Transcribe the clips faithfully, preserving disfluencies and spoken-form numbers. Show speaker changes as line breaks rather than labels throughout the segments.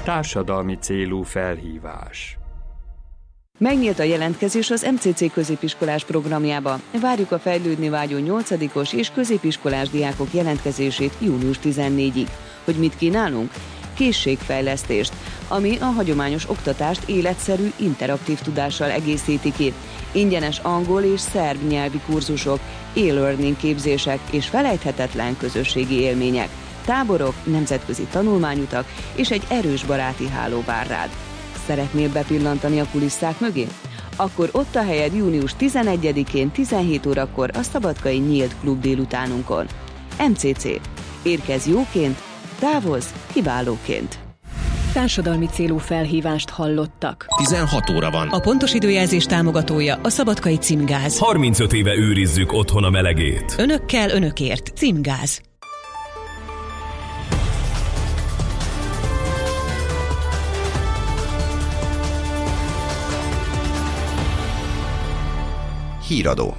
Társadalmi célú felhívás.
Megnyílt a jelentkezés az em cé cé középiskolás programjába. Várjuk a fejlődni vágyó nyolcadikos és középiskolás diákok jelentkezését június tizennégyig. Hogy mit kínálunk? Készségfejlesztést, ami a hagyományos oktatást életszerű, interaktív tudással egészíti ki. Ingyenes angol és szerb nyelvi kurzusok, e-learning képzések és felejthetetlen közösségi élmények, táborok, nemzetközi tanulmányutak és egy erős baráti háló vár rád. Szeretnél bepillantani a kulisszák mögé? Akkor ott a helyed június tizenegyedikén tizenhét órakor a Szabadkai Nyílt Klub délutánunkon. em cé cé. Érkezz jóként, távozz kiválóként.
Társadalmi célú felhívást hallottak.
tizenhat óra van.
A pontos időjelzés támogatója a Szabadkai Címgáz.
harmincöt éve őrizzük otthon a melegét.
Önökkel, önökért. Címgáz.
Híradó.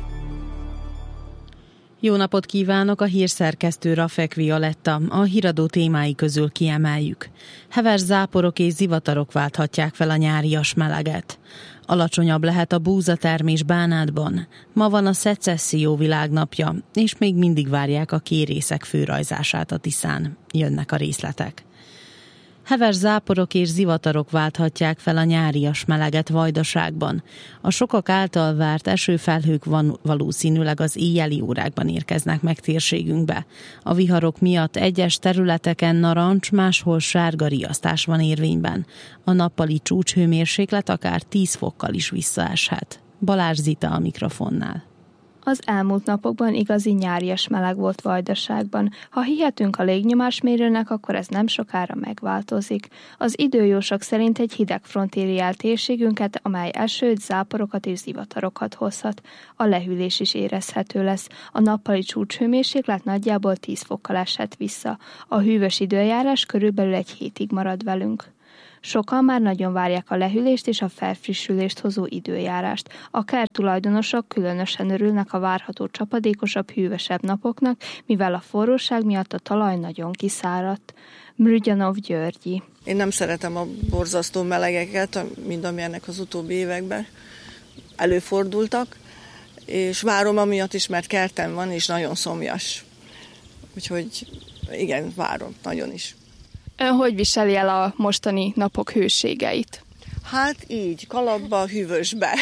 Jó napot kívánok, a hírszerkesztő Rafek Violetta. A híradó témái közül kiemeljük. Heves záporok és zivatarok válthatják fel a nyárias meleget. Alacsonyabb lehet a búzatermés Bánátban. Ma van a szecesszió világnapja, és még mindig várják a kérészek főrajzását a Tiszán. Jönnek a részletek. Heves záporok és zivatarok válthatják fel a nyárias meleget Vajdaságban. A sokak által várt esőfelhők van valószínűleg az éjjeli órákban érkeznek meg térségünkbe. A viharok miatt egyes területeken narancs, máshol sárga riasztás van érvényben. A nappali csúcshőmérséklet akár tíz fokkal is visszaeshet. Balázs Zita a mikrofonnál.
Az elmúlt napokban igazi nyárias meleg volt Vajdaságban. Ha hihetünk a légnyomásmérőnek, akkor ez nem sokára megváltozik. Az időjósok szerint egy hideg front éri el térségünket, amely esőt, záporokat és zivatarokat hozhat. A lehűlés is érezhető lesz. A nappali csúcshőmérséklet nagyjából tíz fokkal esett vissza. A hűvös időjárás körülbelül egy hétig marad velünk. Sokan már nagyon várják a lehűlést és a felfrissülést hozó időjárást. A kerttulajdonosok különösen örülnek a várható csapadékosabb, hűvösebb napoknak, mivel a forróság miatt a talaj nagyon kiszáradt. Mrudjanov Györgyi.
Én nem szeretem a borzasztó melegeket, mint amilyenek az utóbbi években előfordultak, és várom amiatt is, mert kertem van, és nagyon szomjas. Úgyhogy igen, várom, nagyon is.
Ön hogy viseli el a mostani napok hőségeit?
Hát így, kalapba, hűvösbe.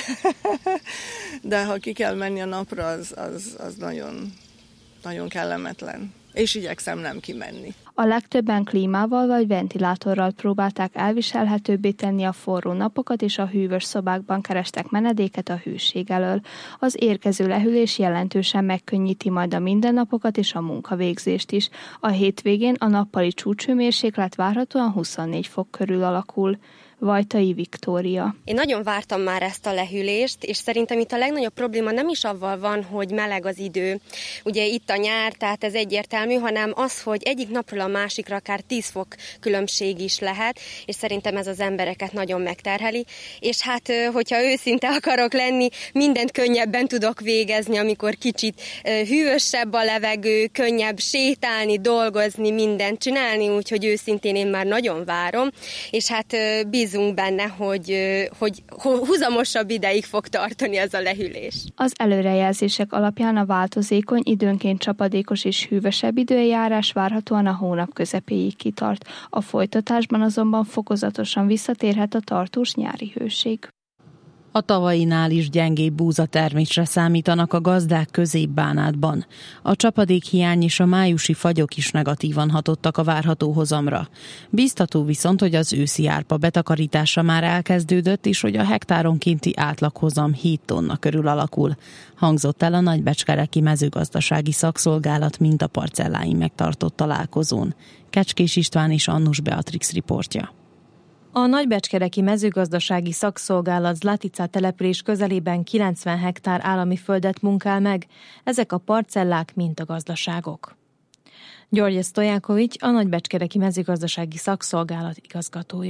De ha ki kell menni a napra, az, az, az nagyon, nagyon kellemetlen. És igyekszem nem kimenni.
A legtöbben klímával vagy ventilátorral próbálták elviselhetőbbé tenni a forró napokat, és a hűvös szobákban kerestek menedéket a hőség elől. Az érkező lehűlés jelentősen megkönnyíti majd a mindennapokat és a munkavégzést is. A hétvégén a nappali csúcshőmérséklet várhatóan huszonnégy fok körül alakul. Vajtai Viktória.
Én nagyon vártam már ezt a lehűlést, és szerintem itt a legnagyobb probléma nem is avval van, hogy meleg az idő. Ugye itt a nyár, tehát ez egyértelmű, hanem az, hogy egyik napról a másikra akár tíz fok különbség is lehet, és szerintem ez az embereket nagyon megterheli. És hát, hogyha őszinte akarok lenni, mindent könnyebben tudok végezni, amikor kicsit hűvösebb a levegő, könnyebb sétálni, dolgozni, mindent csinálni, úgyhogy őszintén én már nagyon várom, és hát bízom benne, hogy, hogy húzamosabb ideig fog tartani az a lehűlés.
Az előrejelzések alapján a változékony, időnként csapadékos és hűvösebb időjárás várhatóan a hónap közepéig kitart. A folytatásban azonban fokozatosan visszatérhet a tartós nyári hőség.
A tavainál is gyengébb búzatermésre számítanak a gazdák Közép-Bánátban. A csapadékhiány és a májusi fagyok is negatívan hatottak a várható hozamra. Bíztató viszont, hogy az őszi árpa betakarítása már elkezdődött, és hogy a hektáronkénti átlaghozam hét tonna körül alakul. Hangzott el a Nagybecskereki Mezőgazdasági Szakszolgálat mintaparcelláin megtartott találkozón. Kecskés István és Annus Beatrix riportja.
A Nagybecskereki Mezőgazdasági Szakszolgálat Zlatica település közelében kilencven hektár állami földet munkál meg, ezek a parcellák mintagazdaságok. György Sztojákovics, a Nagybecskereki Mezőgazdasági Szakszolgálat igazgatója.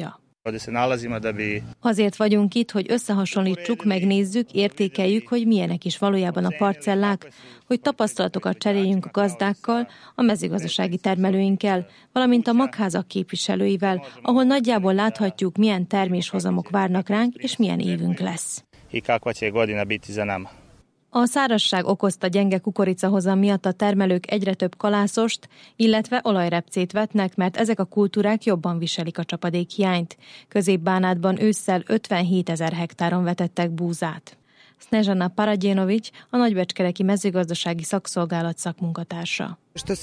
Azért vagyunk itt, hogy összehasonlítsuk, megnézzük, értékeljük, hogy milyenek is valójában a parcellák, hogy tapasztalatokat cseréljünk a gazdákkal, a mezőgazdasági termelőinkkel, valamint a magházak képviselőivel, ahol nagyjából láthatjuk, milyen terméshozamok várnak ránk, és milyen évünk lesz. A szárazság okozta gyenge kukoricahozam miatt a termelők egyre több kalászost, illetve olajrepcét vetnek, mert ezek a kultúrák jobban viselik a csapadékhiányt. Közép-Bánátban ősszel ötvenhétezer hektáron vetettek búzát. Snezsana Paradjenović, a Nagybecskereki mezőgazdasági szakszolgálat szakmunkatársa.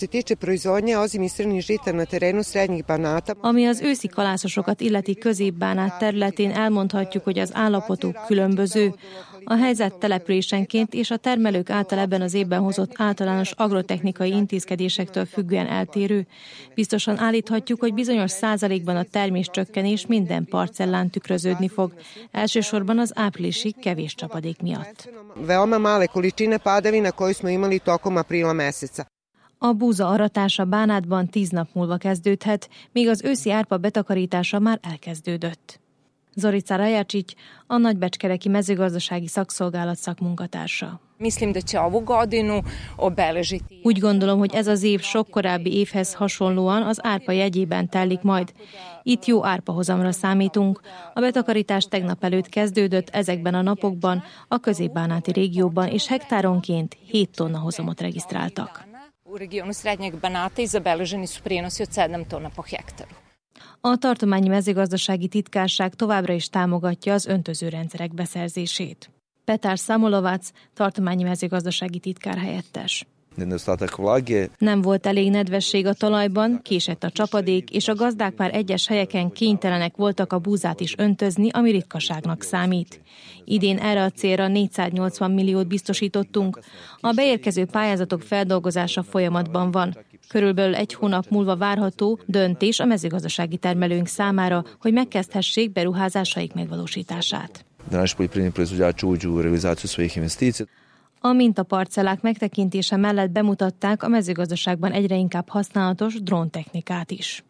Ami az őszi kalászosokat illeti Közép-Bánát területén, elmondhatjuk, hogy az állapotuk különböző. A helyzet településenként és a termelők által ebben az évben hozott általános agrotechnikai intézkedésektől függően eltérő. Biztosan állíthatjuk, hogy bizonyos százalékban a terméscsökkenés minden parcellán tükröződni fog, elsősorban az áprilisi kevés csapadék miatt. A búza aratása Bánátban tíz nap múlva kezdődhet, míg az őszi árpa betakarítása már elkezdődött. Zorica Rajacsić, a Nagybecskereki mezőgazdasági szakszolgálat szakmunkatársa. Úgy gondolom, hogy ez az év sok korábbi évhez hasonlóan az árpa jegyében telik majd. Itt jó árpahozamra számítunk. A betakarítás tegnap előtt kezdődött ezekben a napokban a közép-bánáti régióban, és hektáronként hét tonna hozamot regisztráltak. A tartományi mezőgazdasági titkárság továbbra is támogatja az öntözőrendszerek beszerzését. Petár Samolovac, tartományi mezőgazdasági titkár helyettes. Nem volt elég nedvesség a talajban, késett a csapadék, és a gazdák már egyes helyeken kénytelenek voltak a búzát is öntözni, ami ritkaságnak számít. Idén erre a célra négyszáznyolcvan milliót biztosítottunk. A beérkező pályázatok feldolgozása folyamatban van. Körülbelül egy hónap múlva várható döntés a mezőgazdasági termelőink számára, hogy megkezdhessék beruházásaik megvalósítását. A mintaparcellák megtekintése mellett bemutatták a mezőgazdaságban egyre inkább használatos dróntechnikát is.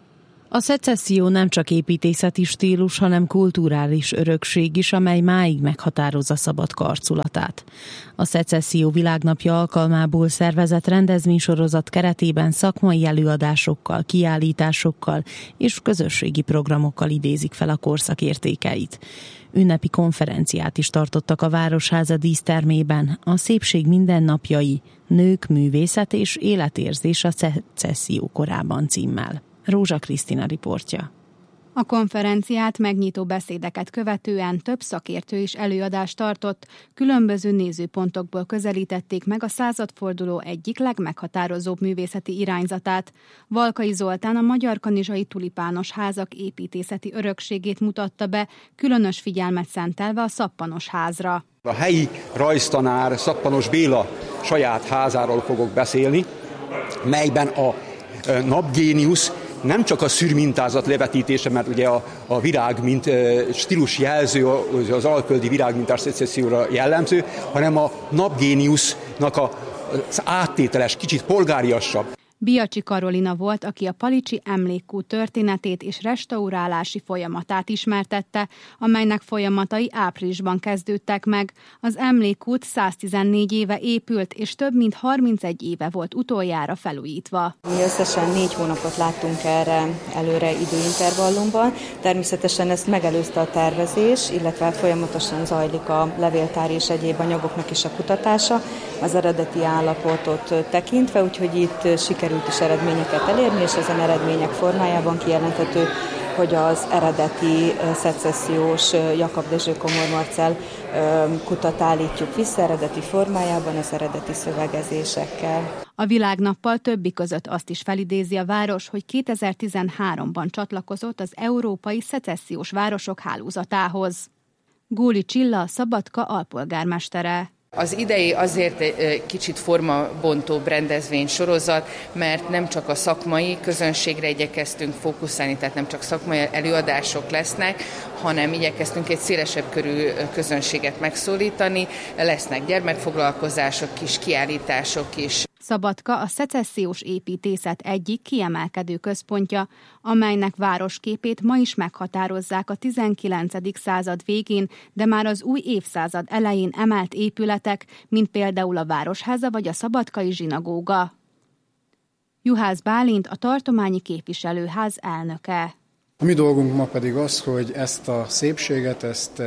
A szecesszió nem csak építészeti stílus, hanem kulturális örökség is, amely máig meghatározza Szabadka arculatát. A Szecesszió világnapja alkalmából szervezett rendezvénysorozat keretében szakmai előadásokkal, kiállításokkal és közösségi programokkal idézik fel a korszak értékeit. Ünnepi konferenciát is tartottak a Városháza dísztermében, a Szépség mindennapjai, Nők, művészet és életérzés a szecesszió korában címmel. Rózsa Krisztina riportja.
A konferenciát megnyitó beszédeket követően több szakértő is előadást tartott, különböző nézőpontokból közelítették meg a századforduló egyik legmeghatározóbb művészeti irányzatát. Valkai Zoltán a Magyar Kanizsai Tulipános Házak építészeti örökségét mutatta be, különös figyelmet szentelve a Szappanos házra.
A helyi rajztanár Szappanos Béla saját házáról fogok beszélni, melyben a napgéniusz nem csak a szürmintázat levetítése, mert ugye a, a virág, mint e, stílus jelző, az alföldi virágmintás szecesszióra jellemző, hanem a napgéniusznak a, az áttételes, kicsit polgáriasabb.
Biacsi Karolina volt, aki a Palicsi emlékkút történetét és restaurálási folyamatát ismertette, amelynek folyamatai áprilisban kezdődtek meg. Az emlékkút száztizennégy éve épült, és több mint harmincegy éve volt utoljára felújítva.
Mi összesen négy hónapot láttunk erre előre időintervallumban. Természetesen ezt megelőzte a tervezés, illetve folyamatosan zajlik a levéltár és egyéb anyagoknak is a kutatása, az eredeti állapotot tekintve, úgyhogy itt sikerült került is eredményeket elérni, és ezen eredmények formájában kijelenthető, hogy az eredeti szecessziós Jakab Dezső Komormarcell kutat állítjuk vissza eredeti formájában, az eredeti szövegezésekkel.
A világnappal többi között azt is felidézi a város, hogy kétezer-tizenháromban csatlakozott az Európai Szecessziós Városok hálózatához. Góli Csilla, Szabadka alpolgármestere.
Az idei azért egy kicsit formabontó rendezvény sorozat, mert nem csak a szakmai közönségre igyekeztünk fókuszálni, tehát nem csak szakmai előadások lesznek, hanem igyekeztünk egy szélesebb körű közönséget megszólítani. Lesznek gyermekfoglalkozások is, kiállítások is.
Szabadka a szecessziós építészet egyik kiemelkedő központja, amelynek városképét ma is meghatározzák a tizenkilencedik század végén, de már az új évszázad elején emelt épületek, mint például a Városháza vagy a Szabadkai zsinagóga. Juhász Bálint a tartományi képviselőház elnöke.
A mi dolgunk ma pedig az, hogy ezt a szépséget, ezt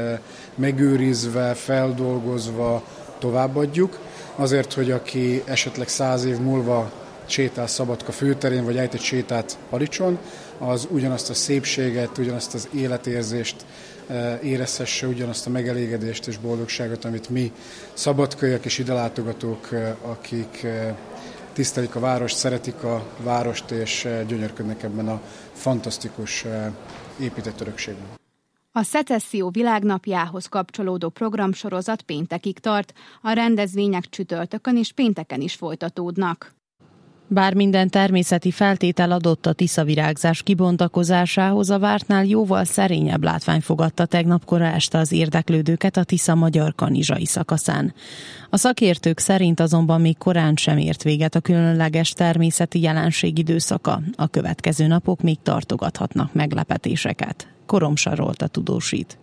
megőrizve, feldolgozva továbbadjuk, azért, hogy aki esetleg száz év múlva sétál Szabadka főterén, vagy ejt egy sétát Palicson, az ugyanazt a szépséget, ugyanazt az életérzést érezhesse, ugyanazt a megelégedést és boldogságot, amit mi szabadkaiak és ide látogatók, akik tisztelik a várost, szeretik a várost és gyönyörködnek ebben a fantasztikus épített örökségben.
A szecesszió világnapjához kapcsolódó programsorozat péntekig tart, a rendezvények csütörtökön és pénteken is folytatódnak.
Bár minden természeti feltétel adott a tiszavirágzás kibontakozásához, a vártnál jóval szerényebb látvány fogadta tegnap kora este az érdeklődőket a Tisza magyar-kanizsai szakaszán. A szakértők szerint azonban még korán sem ért véget a különleges természeti jelenség időszaka. A következő napok még tartogathatnak meglepetéseket. Koromsa Rolta tudósít.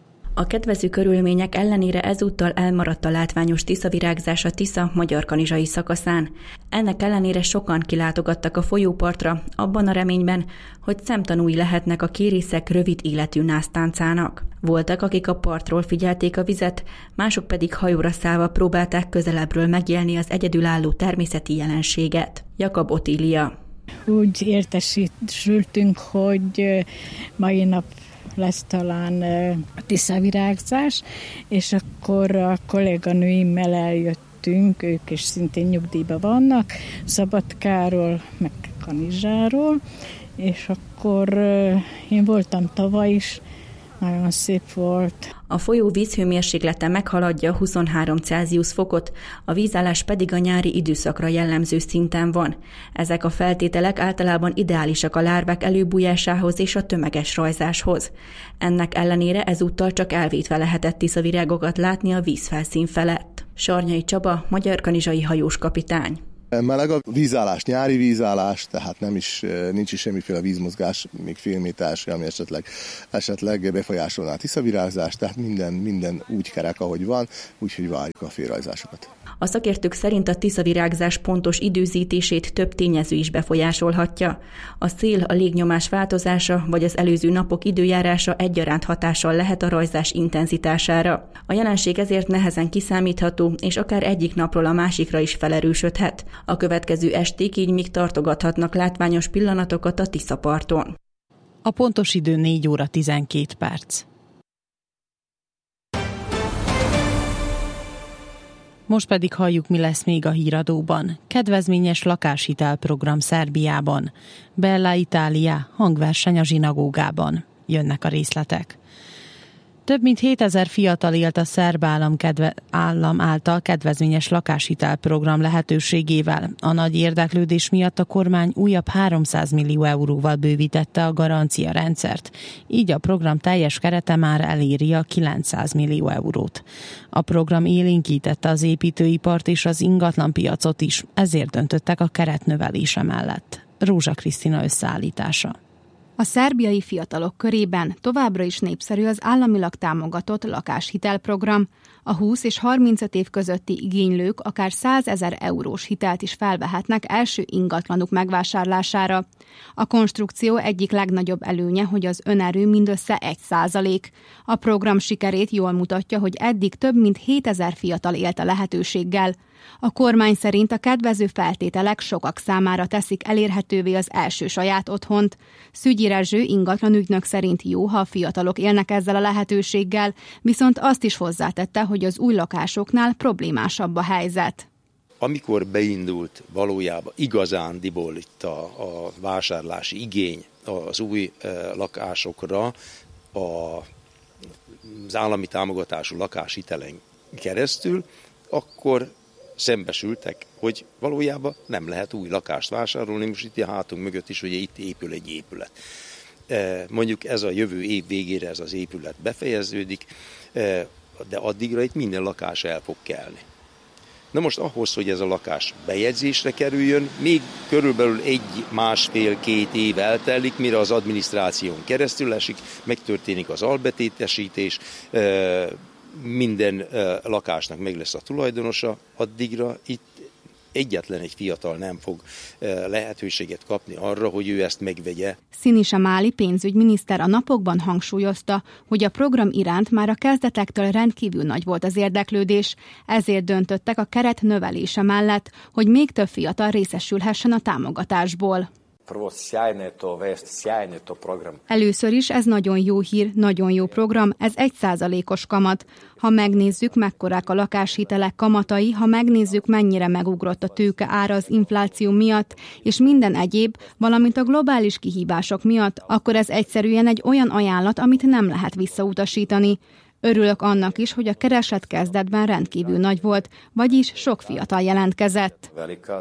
A kedvező körülmények ellenére ezúttal elmaradt a látványos tiszavirágzás a Tisza magyar-kanizsai szakaszán. Ennek ellenére sokan kilátogattak a folyópartra, abban a reményben, hogy szemtanúi lehetnek a kérészek rövid életű násztáncának. Voltak, akik a partról figyelték a vizet, mások pedig hajóra szállva próbálták közelebbről megélni az egyedülálló természeti jelenséget. Jakab Otília.
Úgy értesültünk, hogy mai nap lesz talán a tiszavirágzás, és akkor a kolléganőimmel eljöttünk, ők is szintén nyugdíjban vannak, Szabadkáról, meg Kanizsáról, és akkor én voltam tavaly is, nagyon szép volt.
A folyó vízhőmérséklete meghaladja huszonhárom Celsius fokot, a vízállás pedig a nyári időszakra jellemző szinten van. Ezek a feltételek általában ideálisak a lárvák előbújásához és a tömeges rajzáshoz. Ennek ellenére ezúttal csak elvétve lehetett tiszavirágokat látni a vízfelszín felett. Sarnyai Csaba, magyar-kanizsai hajós kapitány.
Meleg a vízállás, nyári vízállás, tehát nem is, nincs is semmiféle vízmozgás, még fél méteres, ami esetleg, esetleg befolyásolná a tiszavirágzást, tehát minden, minden úgy kerek, ahogy van, úgyhogy várjuk a félrajzásokat.
A szakértők szerint a tiszavirágzás pontos időzítését több tényező is befolyásolhatja. A szél, a légnyomás változása vagy az előző napok időjárása egyaránt hatással lehet a rajzás intenzitására. A jelenség ezért nehezen kiszámítható, és akár egyik napról a másikra is felerősödhet. A következő esték így még tartogathatnak látványos pillanatokat a Tiszaparton.
A pontos idő négy óra tizenkét perc. Most pedig halljuk, mi lesz még a híradóban. Kedvezményes lakáshitelprogram Szerbiában. Bella Italia, hangverseny a zsinagógában. Jönnek a részletek. Több mint hétezer fiatal élt a szerb állam, kedve, állam által kedvezményes lakáshitelprogram lehetőségével. A nagy érdeklődés miatt a kormány újabb háromszáz millió euróval bővítette a garancia rendszert. Így a program teljes kerete már eléri a kilencszáz millió eurót. A program élénkítette az építőipart és az ingatlanpiacot is, ezért döntöttek a keret növelése mellett. Rózsa Krisztina összeállítása.
A szerbiai fiatalok körében továbbra is népszerű az államilag támogatott lakáshitelprogram. A húsz és harmincöt év közötti igénylők akár százezer eurós hitelt is felvehetnek első ingatlanuk megvásárlására. A konstrukció egyik legnagyobb előnye, hogy az önerő mindössze egy százalék. A program sikerét jól mutatja, hogy eddig több mint hétezer fiatal élt a lehetőséggel. A kormány szerint a kedvező feltételek sokak számára teszik elérhetővé az első saját otthont. Szügyi Rezső ingatlanügynök szerint jó, ha a fiatalok élnek ezzel a lehetőséggel, viszont azt is hozzátette, hogy az új lakásoknál problémásabb a helyzet.
Amikor beindult valójában igazándiból itt a, a vásárlási igény az új e, lakásokra, a, az állami támogatású lakáshitelen keresztül, akkor szembesültek, hogy valójában nem lehet új lakást vásárolni, most itt a hátunk mögött is, hogy itt épül egy épület. Mondjuk ez a jövő év végére ez az épület befejeződik, de addigra itt minden lakás el fog kelni. Na most ahhoz, hogy ez a lakás bejegyzésre kerüljön, még körülbelül egy, másfél, két év eltelik, mire az adminisztráción keresztül esik, megtörténik az albetétesítés, minden lakásnak meg lesz a tulajdonosa, addigra itt egyetlen egy fiatal nem fog lehetőséget kapni arra, hogy ő ezt megvegye.
Sinisa Máli pénzügyminiszter a napokban hangsúlyozta, hogy a program iránt már a kezdetektől rendkívül nagy volt az érdeklődés, ezért döntöttek a keret növelése mellett, hogy még több fiatal részesülhessen a támogatásból. Először is ez nagyon jó hír, nagyon jó program, ez egy százalékos kamat. Ha megnézzük, mekkorák a lakáshitelek kamatai, ha megnézzük, mennyire megugrott a tőke ára az infláció miatt, és minden egyéb, valamint a globális kihívások miatt, akkor ez egyszerűen egy olyan ajánlat, amit nem lehet visszautasítani. Örülök annak is, hogy a kereslet kezdetben rendkívül nagy volt, vagyis sok fiatal jelentkezett.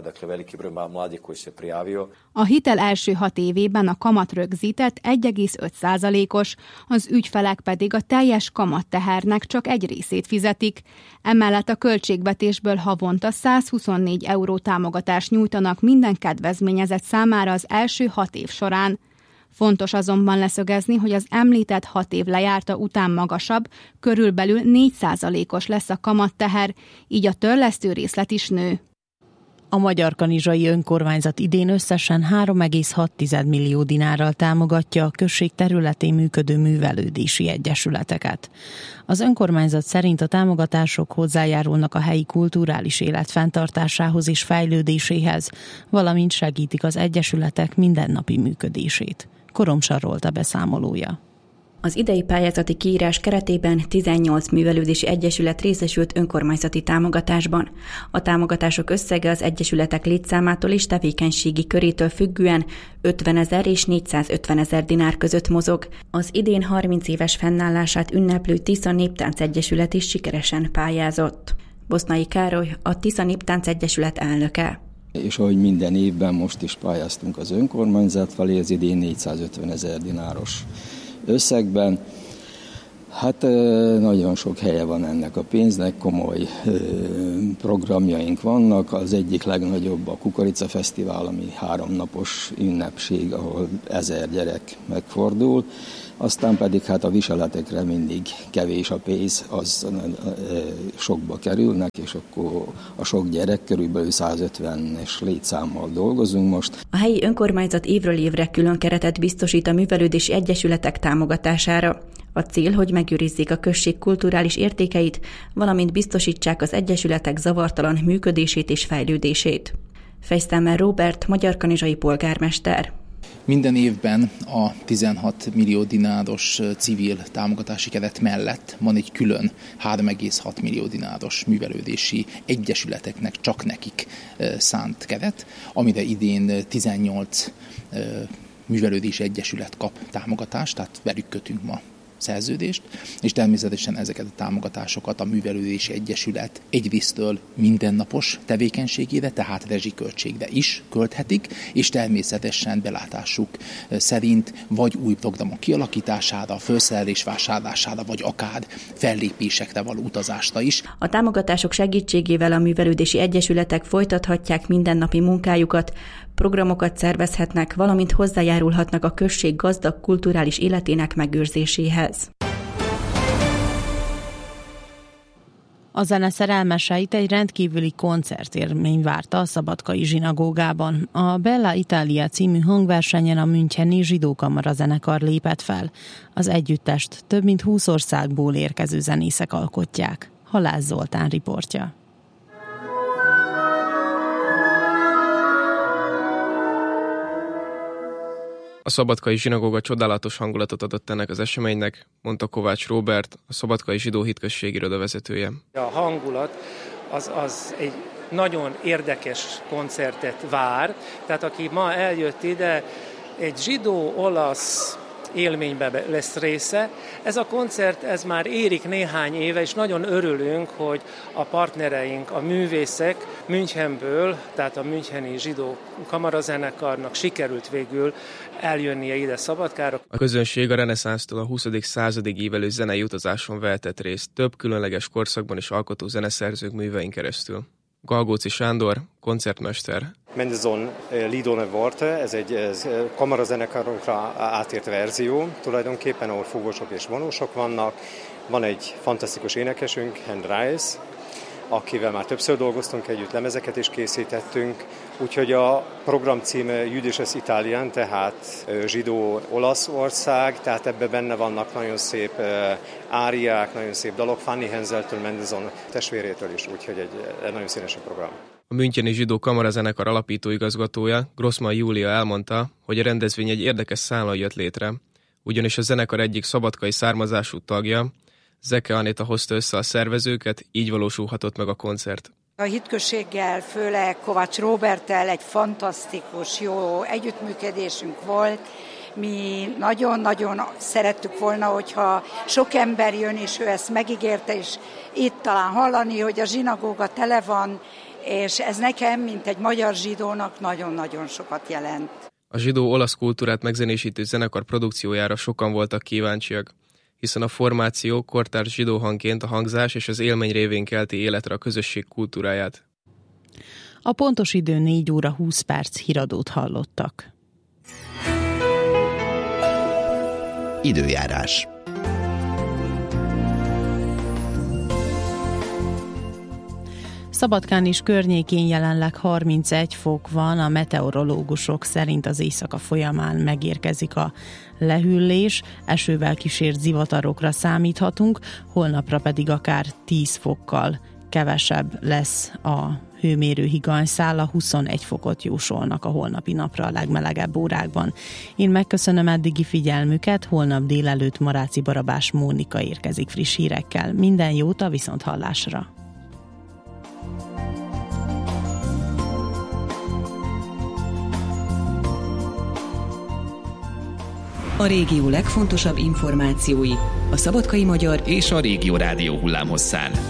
A hitel első hat évében a kamat rögzített egy egész öt százalékos, az ügyfelek pedig a teljes kamattehernek csak egy részét fizetik. Emellett a költségvetésből havonta százhuszonnégy euró támogatást nyújtanak minden kedvezményezett számára az első hat év során. Fontos azonban leszögezni, hogy az említett hat év lejárta után magasabb, körülbelül négy százalékos lesz a kamatteher, így a törlesztő részlet is nő.
A Magyarkanizsai Önkormányzat idén összesen három egész hat millió dinárral támogatja a község területén működő művelődési egyesületeket. Az önkormányzat szerint a támogatások hozzájárulnak a helyi kulturális élet fenntartásához és fejlődéséhez, valamint segítik az egyesületek mindennapi működését. Koromsar Rolta beszámolója.
Az idei pályázati kiírás keretében tizennyolc művelődési egyesület részesült önkormányzati támogatásban. A támogatások összege az egyesületek létszámától és tevékenységi körétől függően ötvenezer és négyszázötvenezer dinár között mozog. Az idén harminc éves fennállását ünneplő Tisza Néptánc Egyesület is sikeresen pályázott. Bosznai Károly, a Tisza Néptánc Egyesület elnöke.
És ahogy minden évben most is pályáztunk az önkormányzat felé, az idén négyszázötvenezer dináros összegben. Hát nagyon sok helye van ennek a pénznek, komoly programjaink vannak. Az egyik legnagyobb a Kukorica Fesztivál, ami háromnapos ünnepség, ahol ezer gyerek megfordul. Aztán pedig hát a viseletekre mindig kevés a pénz, az sokba kerülnek, és akkor a sok gyerek körülbelül százötvenes létszámmal dolgozunk most.
A helyi önkormányzat évről évre külön keretet biztosít a művelődési egyesületek támogatására. A cél, hogy megőrizzék a község kulturális értékeit, valamint biztosítsák az egyesületek zavartalan működését és fejlődését. Fejsztámel Róbert, magyarkanizsai polgármester.
Minden évben a tizenhat millió dináros civil támogatási keret mellett van egy külön három egész hat millió dináros művelődési egyesületeknek, csak nekik szánt keret, amire idén tizennyolc művelődési egyesület kap támogatást, tehát velük kötünk ma szerződést, és természetesen ezeket a támogatásokat a művelődési egyesület egyrésztől mindennapos tevékenységére, tehát rezsiköltségre is költhetik, és természetesen belátásuk szerint vagy új programok kialakítására, felszerelés vásárlására, vagy akár fellépésekre való utazásra is.
A támogatások segítségével a művelődési egyesületek folytathatják mindennapi munkájukat, programokat szervezhetnek, valamint hozzájárulhatnak a község gazdag kulturális életének megőrzéséhez.
A zene szerelmeseit egy rendkívüli koncertélmény várta a Szabadkai zsinagógában. A Bella Italia című hangversenyen a müncheni zsidó kamarazenekar lépett fel. Az együttest több mint húsz országból érkező zenészek alkotják. Halász Zoltán riportja.
A Szabadkai zsinagóga csodálatos hangulatot adott ennek az eseménynek, mondta Kovács Róbert, a Szabadkai Zsidó Hitközség iroda vezetője.
A hangulat az, az egy nagyon érdekes koncertet vár, tehát aki ma eljött ide, egy zsidó-olasz élményben lesz része. Ez a koncert, ez már érik néhány éve, és nagyon örülünk, hogy a partnereink, a művészek Münchenből, tehát a müncheni zsidó kamarazenekarnak sikerült végül eljönnie ide Szabadkára.
A közönség a reneszánsztól a huszadik századig ívelő zenei utazáson vehetett részt több különleges korszakban is alkotó zeneszerzők művein keresztül. Galgóci Sándor, koncertmester.
Mendelssohn Lidone Worte, ez egy ez kamarazenekarunkra átért verzió, tulajdonképpen, ahol fúvósok és vonósok vannak. Van egy fantasztikus énekesünk, Hand Reis, akivel már többször dolgoztunk együtt, lemezeket is készítettünk, úgyhogy a program címe Jüdisches Italien, tehát zsidó Olaszország, tehát ebben benne vannak nagyon szép áriák, nagyon szép dalok, Fanny Henseltől, Mendelssohn testvérétől is, úgyhogy egy, egy nagyon színes a program.
A Müncheni Zsidó Kamarazenekar alapító igazgatója, Grossmann Júlia elmondta, hogy a rendezvény egy érdekes szállal jött létre, ugyanis a zenekar egyik szabadkai származású tagja, Zeke Anita hozta össze a szervezőket, így valósulhatott meg a koncert.
A hitközséggel, főleg Kovács Róberttel egy fantasztikus, jó együttműködésünk volt. Mi nagyon-nagyon szerettük volna, hogyha sok ember jön, és ő ezt megígérte, és itt talán hallani, hogy a zsinagóga tele van, és ez nekem, mint egy magyar zsidónak nagyon-nagyon sokat jelent.
A zsidó-olasz kultúrát megzenésítő zenekar produkciójára sokan voltak kíváncsiak, hiszen a formáció kortárs zsidó hangként a hangzás és az élmény révén kelti életre a közösség kultúráját.
A pontos idő négy óra húsz perc, híradót hallottak.
Időjárás.
Szabadkán és környékén jelenleg harmincegy fok van, a meteorológusok szerint az éjszaka folyamán megérkezik a lehűlés, esővel kísért zivatarokra számíthatunk, holnapra pedig akár tíz fokkal kevesebb lesz a hőmérő higanyszála, huszonegy fokot jósolnak a holnapi napra a legmelegebb órákban. Én megköszönöm eddigi figyelmüket, holnap délelőtt Maráci Barabás Mónika érkezik friss hírekkel. Minden jót a viszonthallásra!
A régió legfontosabb információi a Szabadkai Magyar
és a Régió Rádió hullámhosszán.